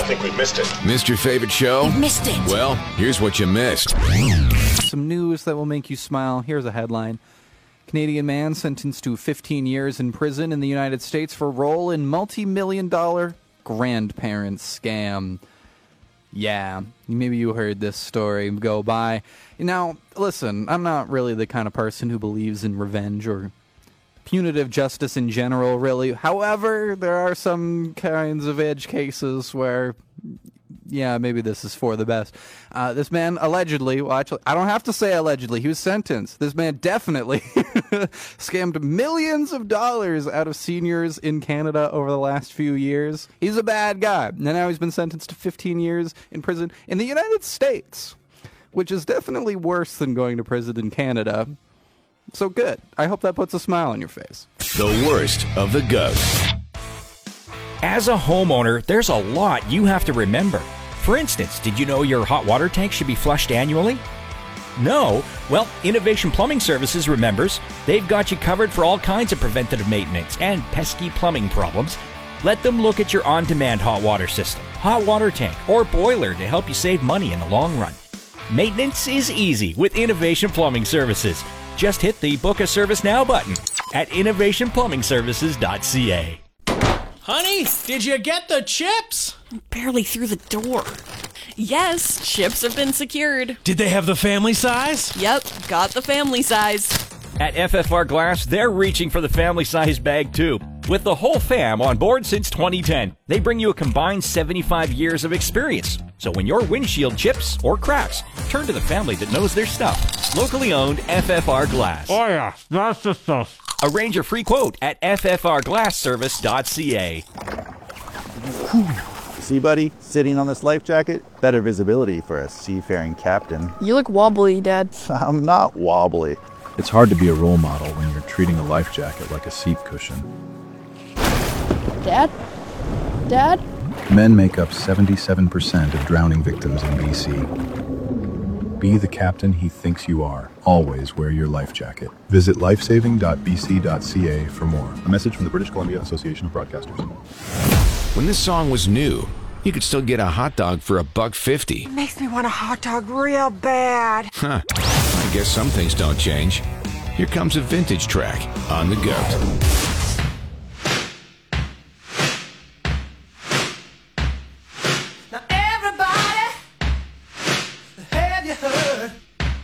think we missed it. Missed your favorite show? You missed it. Well, here's what you missed. Some news that will make you smile. Here's a headline. Canadian man sentenced to 15 years in prison in the United States for role in multi-million-dollar grandparents scam. Yeah, maybe you heard this story go by. Now, listen, I'm not really the kind of person who believes in revenge or punitive justice in general, really. However, there are some kinds of edge cases where, yeah, maybe this is for the best. This man allegedly, well, actually, I don't have to say allegedly, he was sentenced. This man definitely scammed millions of dollars out of seniors in Canada over the last few years. He's a bad guy. And now he's been sentenced to 15 years in prison in the United States, which is definitely worse than going to prison in Canada. So good. I hope that puts a smile on your face. The worst of the GOAT. As a homeowner, there's a lot you have to remember. For instance, did you know your hot water tank should be flushed annually? No? Well, Innovation Plumbing Services remembers. They've got you covered for all kinds of preventative maintenance and pesky plumbing problems. Let them look at your on-demand hot water system, hot water tank, or boiler to help you save money in the long run. Maintenance is easy with Innovation Plumbing Services. Just hit the Book a Service Now button at innovationplumbingservices.ca. Honey, did you get the chips? Barely through the door. Yes, chips have been secured. Did they have the family size? Yep, got the family size. At FFR Glass, they're reaching for the family-size bag too. With the whole fam on board since 2010, they bring you a combined 75 years of experience. So when your windshield chips or cracks, turn to the family that knows their stuff. Locally owned FFR Glass. Oh yeah, that's the stuff. Arrange a free quote at ffrglassservice.ca. See, buddy, sitting on this life jacket, better visibility for a seafaring captain. You look wobbly, Dad. I'm not wobbly. It's hard to be a role model when you're treating a life jacket like a seat cushion. Dad? Dad? Men make up 77% of drowning victims in BC. Be the captain he thinks you are. Always wear your life jacket. Visit lifesaving.bc.ca for more. A message from the British Columbia Association of Broadcasters. When this song was new, you could still get a hot dog for $1.50. Makes me want a hot dog real bad. Huh. I guess some things don't change. Here comes a vintage track on the GOAT.